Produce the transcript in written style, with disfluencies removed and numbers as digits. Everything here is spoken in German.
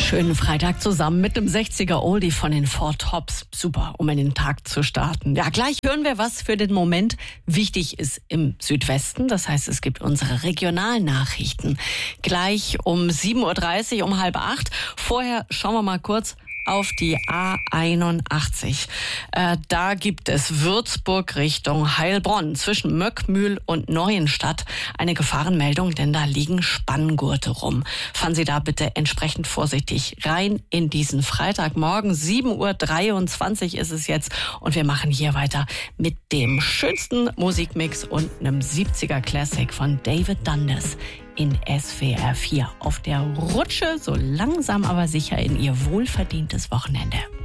Schönen Freitag zusammen mit dem 60er Oldie von den Four Tops. Super, um in den Tag zu starten. Ja, gleich hören wir, was für den Moment wichtig ist im Südwesten. Das heißt, es gibt unsere Regionalnachrichten. Gleich um 7.30 Uhr, um 7:30. Vorher schauen wir mal kurz auf die A81. Da gibt es Würzburg Richtung Heilbronn zwischen Möckmühl und Neuenstadt eine Gefahrenmeldung, denn da liegen Spanngurte rum. Fahren Sie da bitte entsprechend vorsichtig rein in diesen Freitagmorgen. 7.23 Uhr ist es jetzt und wir machen hier weiter mit dem schönsten Musikmix und einem 70er Classic von David Dundas in SWR 4 auf der Rutsche, so langsam aber sicher in ihr wohlverdientes Wochenende.